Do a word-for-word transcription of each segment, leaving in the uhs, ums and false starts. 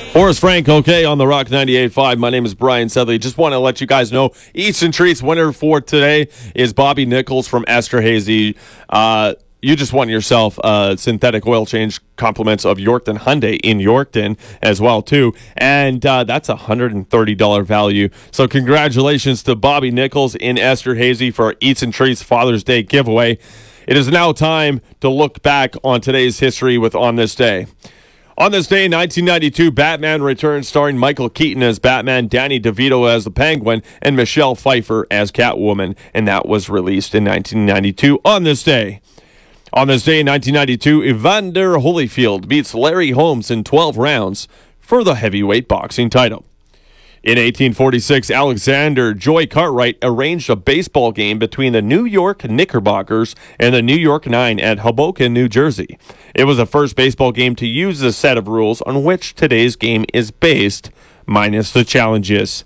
Forrest Frank, okay, on the Rock ninety-eight point five. My name is Brian Sedley. Just want to let you guys know, Eats and Treats winner for today is Bobby Nichols from Esterhazy. Uh, you just won yourself a synthetic oil change, compliments of Yorkton Hyundai in Yorkton as well, too. And uh, that's a one hundred thirty dollars value. So congratulations to Bobby Nichols in Esterhazy for our Eats and Treats Father's Day giveaway. It is now time to look back on today's history with On This Day. On this day in nineteen ninety-two, Batman returns starring Michael Keaton as Batman, Danny DeVito as the Penguin, and Michelle Pfeiffer as Catwoman, and that was released in nineteen ninety-two on this day. On this day in nineteen ninety-two, Evander Holyfield beats Larry Holmes in twelve rounds for the heavyweight boxing title. In eighteen forty-six, Alexander Joy Cartwright arranged a baseball game between the New York Knickerbockers and the New York Nine at Hoboken, New Jersey. It was the first baseball game to use the set of rules on which today's game is based, minus the challenges.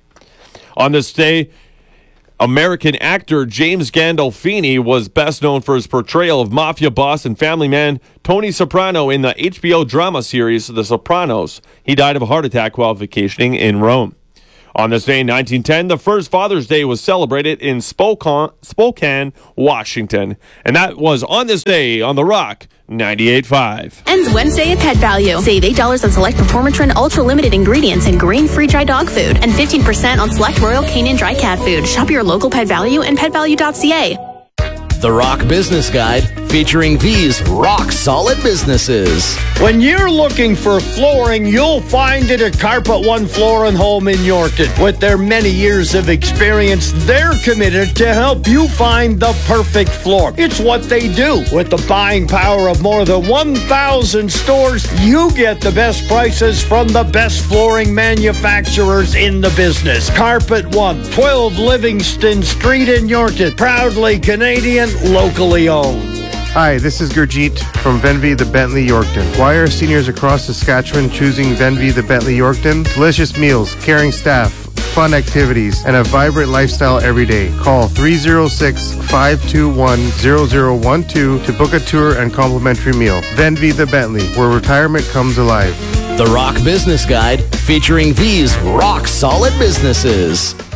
On this day, American actor James Gandolfini was best known for his portrayal of mafia boss and family man Tony Soprano in the H B O drama series The Sopranos. He died of a heart attack while vacationing in Rome. On this day in nineteen ten, the first Father's Day was celebrated in Spokane, Spokane, Washington. And that was On This Day on The Rock ninety-eight point five. Ends Wednesday at Pet Value. Save eight dollars on select Performatrin Ultra Limited ingredients and grain-free dry dog food. And fifteen percent on select Royal Canin dry cat food. Shop your local Pet Value and pet value dot c a. The Rock Business Guide, featuring these rock-solid businesses. When you're looking for flooring, you'll find it at Carpet One Floor and Home in Yorkton. With their many years of experience, they're committed to help you find the perfect floor. It's what they do. With the buying power of more than one thousand stores, you get the best prices from the best flooring manufacturers in the business. Carpet One, twelve Livingston Street in Yorkton. Proudly Canadian, locally owned. Hi, this is Gurjeet from Venvy the Bentley Yorkton. Why are seniors across Saskatchewan choosing Venvy the Bentley Yorkton? Delicious meals, caring staff, fun activities, and a vibrant lifestyle every day. Call three oh six, five two one, zero zero one two to book a tour and complimentary meal. Venvy the Bentley, where retirement comes alive. The Rock Business Guide, featuring these rock-solid businesses.